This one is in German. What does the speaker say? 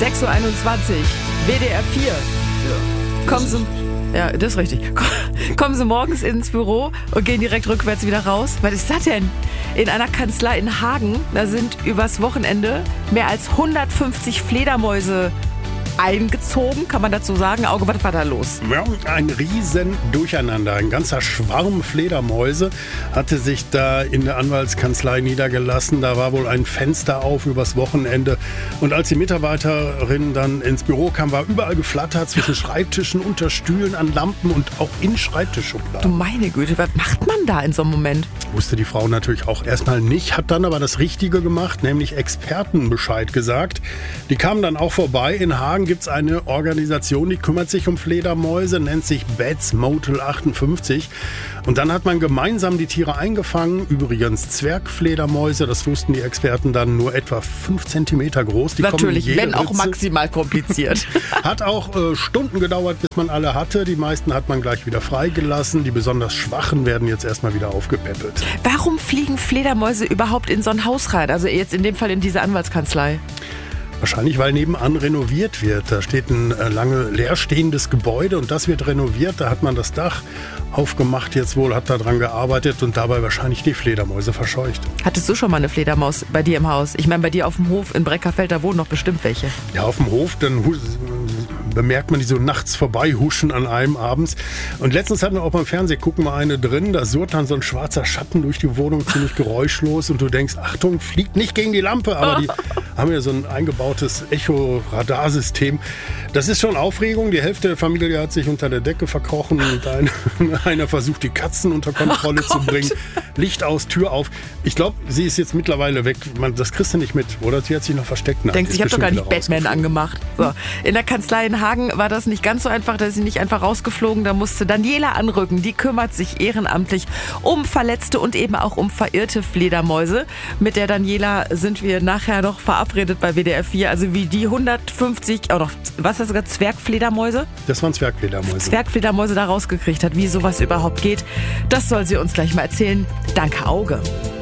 6:21 Uhr, WDR 4. Kommen Sie, ja, das ist richtig. Kommen Sie morgens ins Büro und gehen direkt rückwärts wieder raus. Was ist das denn? In einer Kanzlei in Hagen, da sind übers Wochenende mehr als 150 Fledermäuse eingezogen, kann man dazu sagen. Auge, was war da los? Ja, ein riesen Durcheinander. Ein ganzer Schwarm Fledermäuse hatte sich da in der Anwaltskanzlei niedergelassen. Da war wohl ein Fenster auf übers Wochenende. Und als die Mitarbeiterin dann ins Büro kam, war überall geflattert zwischen Schreibtischen, unter Stühlen, an Lampen und auch in Schreibtischschubladen. Du meine Güte, was macht man da in so einem Moment? Wusste die Frau natürlich auch erstmal nicht, hat dann aber das Richtige gemacht, nämlich Experten Bescheid gesagt. Die kamen dann auch vorbei. In Hagen gibt es eine Organisation, die kümmert sich um Fledermäuse, nennt sich Bats Motel 58. Und dann hat man gemeinsam die Tiere eingefangen. Übrigens Zwergfledermäuse, das wussten die Experten dann, nur etwa 5 Zentimeter groß. Die natürlich, kommen in jede wenn auch Ritze. maximal kompliziert. Hat auch Stunden gedauert, bis man alle hatte. Die meisten hat man gleich wieder freigelassen. Die besonders Schwachen werden jetzt erstmal wieder aufgepäppelt. Warum fliegen Fledermäuse überhaupt in so ein Haus rein? Also jetzt in dem Fall in diese Anwaltskanzlei. Wahrscheinlich, weil nebenan renoviert wird. Da steht ein lange leerstehendes Gebäude und das wird renoviert. Da hat man das Dach aufgemacht jetzt wohl, hat da dran gearbeitet und dabei wahrscheinlich die Fledermäuse verscheucht. Hattest du schon mal eine Fledermaus bei dir im Haus? Ich meine, bei dir auf dem Hof in Breckerfeld, da wohnen noch bestimmt welche. Ja, auf dem Hof, dann bemerkt man die so nachts vorbeihuschen an einem abends. Und letztens hatten wir auch beim Fernsehgucken mal eine drin, da surrt dann so ein schwarzer Schatten durch die Wohnung, ziemlich geräuschlos und du denkst, Achtung, fliegt nicht gegen die Lampe, aber die haben ja so ein eingebautes Echo-Radarsystem. Das ist schon Aufregung, die Hälfte der Familie hat sich unter der Decke verkrochen und einer versucht, die Katzen unter Kontrolle zu bringen. Licht aus, Tür auf. Ich glaube, sie ist jetzt mittlerweile weg. Das kriegst du nicht mit, oder? Sie hat sich noch versteckt. Denkst, ich habe doch gar nicht Batman angemacht. So. In der Kanzlei in Hagen war das nicht ganz so einfach, da ist sie nicht einfach rausgeflogen, da musste Daniela anrücken. Die kümmert sich ehrenamtlich um verletzte und eben auch um verirrte Fledermäuse. Mit der Daniela sind wir nachher noch verabredet bei WDR 4. Also wie die 150, auch noch, was hast du gesagt, Zwergfledermäuse? Das waren Zwergfledermäuse. Zwergfledermäuse da rausgekriegt hat, wie sowas überhaupt geht. Das soll sie uns gleich mal erzählen. Danke, Auge.